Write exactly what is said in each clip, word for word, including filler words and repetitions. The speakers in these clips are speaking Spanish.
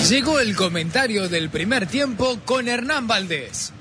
Llegó el comentario del primer tiempo con Hernán Valdés.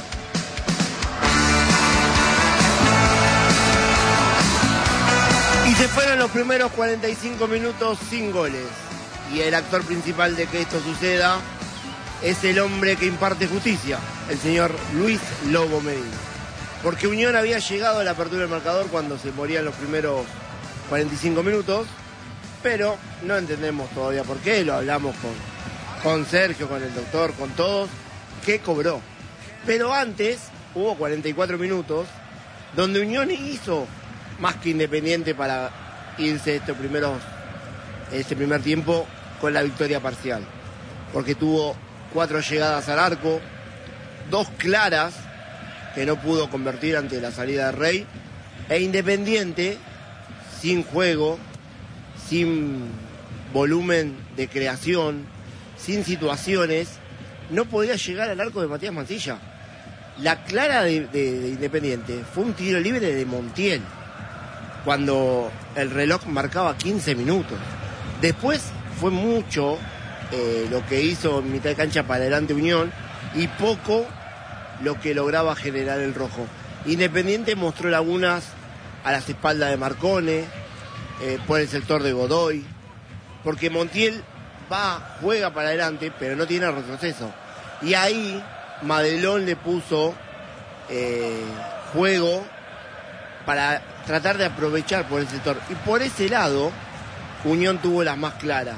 Y se fueron los primeros cuarenta y cinco minutos sin goles. Y el actor principal de que esto suceda es el hombre que imparte justicia, el señor Luis Lobo Medina. Porque Unión había llegado a la apertura del marcador cuando se morían los primeros cuarenta y cinco minutos, pero no entendemos todavía por qué, lo hablamos con, con Sergio, con el doctor, con todos, que cobró. Pero antes hubo cuarenta y cuatro minutos donde Unión hizo más que Independiente para irse estos primeros, este primer tiempo con la victoria parcial. Porque tuvo cuatro llegadas al arco, dos claras que no pudo convertir ante la salida de Rey, e Independiente, sin juego, sin volumen de creación, sin situaciones, no podía llegar al arco de Matías Mancilla. La clara de, de, de Independiente fue un tiro libre de Montiel, cuando el reloj marcaba quince minutos. Después fue mucho eh, lo que hizo en mitad de cancha para adelante Unión y poco lo que lograba generar el rojo. Independiente mostró lagunas a las espaldas de Marcone, eh, por el sector de Godoy, porque Montiel va, juega para adelante, pero no tiene retroceso. Y ahí Madelón le puso eh, juego para tratar de aprovechar por el sector. Y por ese lado, Unión tuvo las más claras,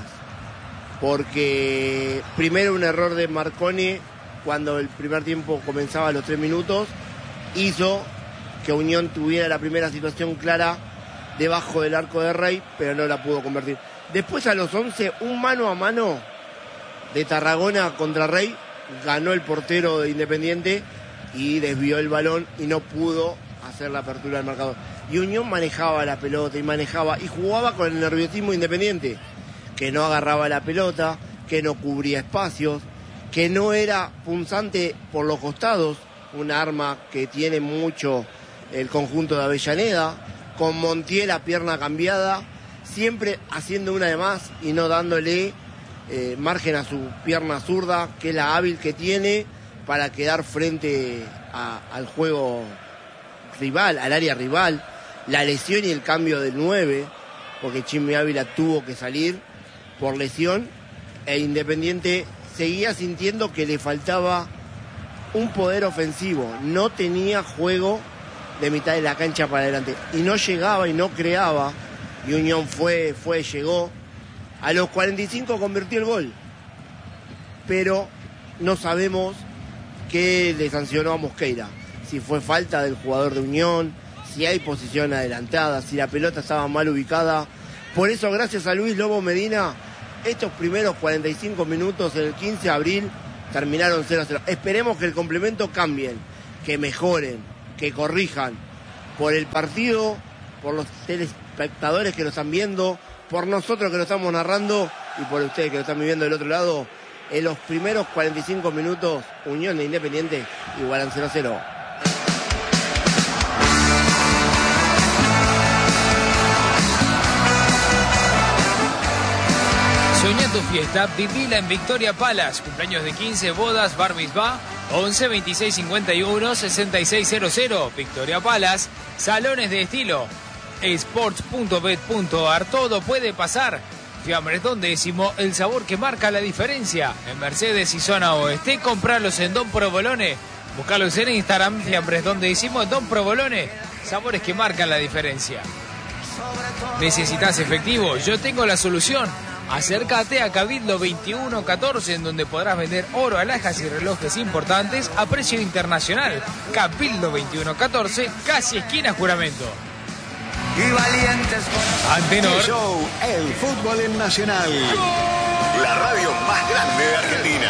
porque primero un error de Marcone cuando el primer tiempo comenzaba a los tres minutos, hizo que Unión tuviera la primera situación clara debajo del arco de Rey, pero no la pudo convertir. Después a los once, un mano a mano de Tarragona contra Rey, ganó el portero de Independiente y desvió el balón y no pudo hacer la apertura del marcador. Y Unión manejaba la pelota y manejaba y jugaba con el nerviosismo Independiente, que no agarraba la pelota, que no cubría espacios, que no era punzante por los costados, un arma que tiene mucho el conjunto de Avellaneda, con Montiel a pierna cambiada, siempre haciendo una de más y no dándole eh, margen a su pierna zurda, que es la hábil que tiene para quedar frente a, al juego rival, al área rival. La lesión y el cambio del nueve, porque Chimi Ávila tuvo que salir por lesión, e Independiente seguía sintiendo que le faltaba un poder ofensivo, no tenía juego de mitad de la cancha para adelante, y no llegaba y no creaba, y Unión fue, fue, llegó, a los cuarenta y cinco convirtió el gol, pero no sabemos qué le sancionó a Mosqueira, si fue falta del jugador de Unión, si hay posición adelantada, si la pelota estaba mal ubicada. Por eso, gracias a Luis Lobo Medina, estos primeros cuarenta y cinco minutos el quince de abril terminaron cero a cero. Esperemos que el complemento cambien, que mejoren, que corrijan, por el partido, por los telespectadores que lo están viendo, por nosotros que lo estamos narrando y por ustedes que lo están viviendo del otro lado. En los primeros cuarenta y cinco minutos, Unión e Independiente igualan cero a cero. Soñá tu fiesta, vivila en Victoria Palace. Cumpleaños de quince, bodas, bar mitzvah, once veintiséis cincuenta y uno sesenta y seis cero cero. Victoria Palace, salones de estilo, sports punto bet punto ar, todo puede pasar. Fiambres Don Décimo, el sabor que marca la diferencia. En Mercedes y zona oeste, compralos en Don Provolone. Buscalos en Instagram, Fiambres Don Décimo, Don Provolone, sabores que marcan la diferencia. ¿Necesitas efectivo? Yo tengo la solución. Acércate a Cabildo veintiuno catorce, en donde podrás vender oro, alhajas y relojes importantes a precio internacional. Cabildo veintiuno catorce, casi esquina Juramento. Y valientes Antenor. El show, el fútbol en Nacional. La radio más grande de Argentina.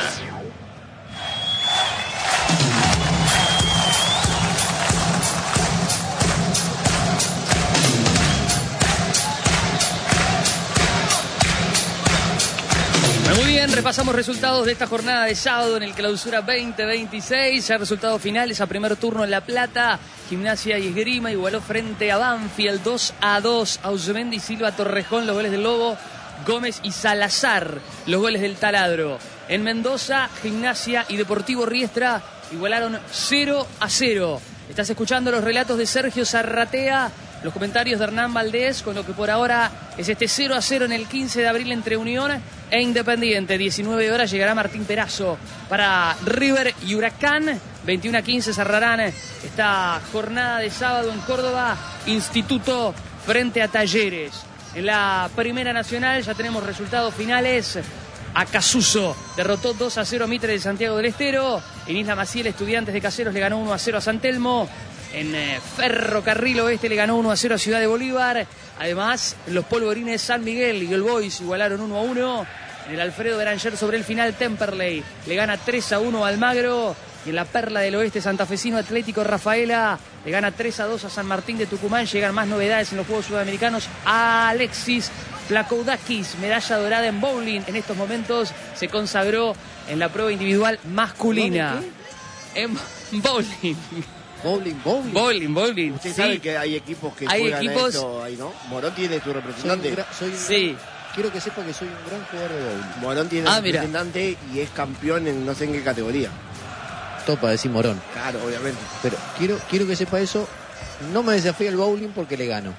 Muy bien, repasamos resultados de esta jornada de sábado en el Clausura veinte veintiséis. Ya resultados finales a primer turno en La Plata. Gimnasia y Esgrima igualó frente a Banfield dos a dos. Ausemendi, Silva, Torrejón, los goles del Lobo. Gómez y Salazar, los goles del taladro. En Mendoza, Gimnasia y Deportivo Riestra igualaron cero a cero. Estás escuchando los relatos de Sergio Zarratea, los comentarios de Hernán Valdés, con lo que por ahora es este cero a cero en el quince de abril entre Unión e Independiente. diecinueve horas llegará Martín Perazo para River y Huracán. veintiuno a quince cerrarán esta jornada de sábado en Córdoba. Instituto frente a Talleres. En la Primera Nacional ya tenemos resultados finales. Acasuso derrotó dos a cero a Mitre de Santiago del Estero. En Isla Maciel, Estudiantes de Caseros le ganó uno a cero a San Telmo. En eh, Ferrocarril Oeste le ganó uno a cero a Ciudad de Bolívar. Además, los Polvorines San Miguel y el Boys igualaron uno a uno. En el Alfredo Beranger sobre el final, Temperley le gana tres a uno a Almagro. Y en la Perla del Oeste, santafesino Atlético Rafaela le gana tres a dos a San Martín de Tucumán. Llegan más novedades en los Juegos Sudamericanos. Alexis Flakoudakis, medalla dorada en bowling. En estos momentos se consagró en la prueba individual masculina. En bowling. Bowling, bowling. Bowling, bowling. Usted sí. sabe que hay equipos que hay juegan equipos... a esto ahí, ¿no? Morón tiene su representante. Soy un gra- soy un sí. gran... Quiero que sepa que soy un gran jugador de bowling. Morón tiene Ah, su representante y es campeón en no sé en qué categoría. Topa decir Morón. Claro, obviamente. Pero quiero, quiero que sepa eso. No me desafía el bowling porque le gano.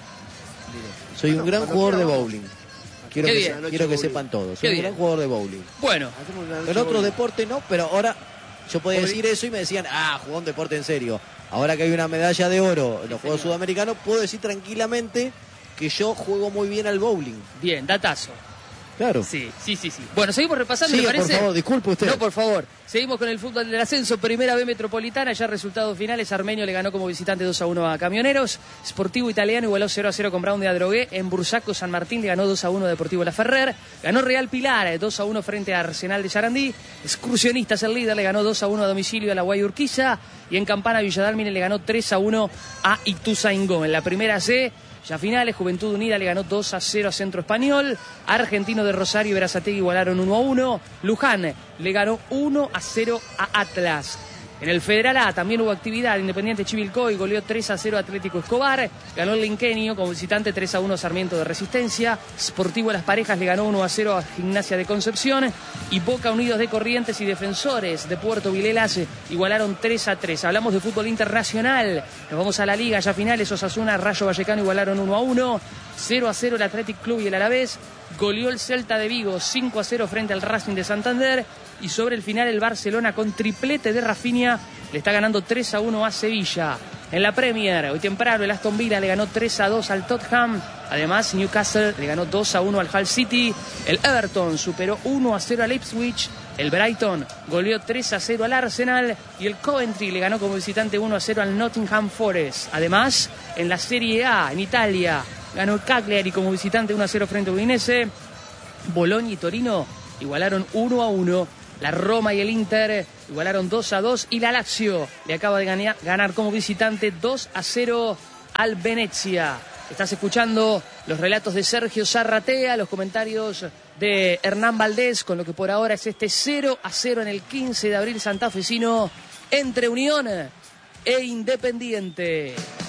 Soy Bueno, un gran cuando jugador de quiera, bowling. Quiero Qué que, bien. quiero que Bowling. sepan todos. Qué Soy un bien. gran jugador de bowling. Bueno, Hacemos una noche En otros bowling. deportes no, pero ahora yo podía Bowling. decir eso y me decían, ah, jugó un deporte en serio. Ahora que hay una medalla de oro en los Juegos Sudamericanos, puedo decir tranquilamente que yo juego muy bien al bowling. bien, datazo. Claro. Sí, sí, sí, sí. Bueno, seguimos repasando, ¿le Siga, por parece? favor, disculpe usted. No, por favor. Seguimos con el fútbol del ascenso. Primera B Metropolitana, ya resultados finales. Armenio le ganó como visitante dos a uno a Camioneros. Sportivo Italiano igualó cero a cero con Brown de Adrogué. En Bursaco, San Martín le ganó dos a uno a Deportivo La Ferrer. Ganó Real Pilar dos a uno frente a Arsenal de Sarandí. Excursionistas, el líder, le ganó dos a uno a domicilio a la Guay Urquiza. Y en Campana, Villadalmine le ganó tres a uno a Ituzaingó. En la primera C, ya finales, Juventud Unida le ganó dos a cero a Centro Español. Argentino de Rosario y Berazategui igualaron uno a uno. Luján le ganó uno a cero a Atlas. En el Federal A también hubo actividad. Independiente Chivilcoy goleó tres a cero a Atlético Escobar. Ganó el Linquenio como visitante tres a uno a Sarmiento de Resistencia. Sportivo Las Parejas le ganó uno a cero a Gimnasia de Concepción. Y Boca Unidos de Corrientes y Defensores de Puerto Vilelas igualaron tres a tres. Hablamos de fútbol internacional. Nos vamos a la Liga ya finales. Osasuna, Rayo Vallecano igualaron uno a uno. cero a cero el Athletic Club y el Alavés. Goleó el Celta de Vigo cinco a cero frente al Racing de Santander. Y sobre el final el Barcelona con triplete de Rafinha le está ganando tres a uno a Sevilla. En la Premier, hoy temprano el Aston Villa le ganó tres a dos al Tottenham. Además Newcastle le ganó dos a uno al Hull City. El Everton superó uno a cero al Ipswich. El Brighton goleó tres a cero al Arsenal. Y el Coventry le ganó como visitante uno a cero al Nottingham Forest. Además, en la Serie A, en Italia, ganó el Cagliari como visitante uno a cero frente a Udinese. Bologna y Torino igualaron uno a uno. La Roma y el Inter igualaron dos a dos. Y la Lazio le acaba de ganar, ganar como visitante dos a cero al Venezia. Estás escuchando los relatos de Sergio Zarratea, los comentarios de Hernán Valdés, con lo que por ahora es este cero a cero en el quince de abril santafesino entre Unión e Independiente.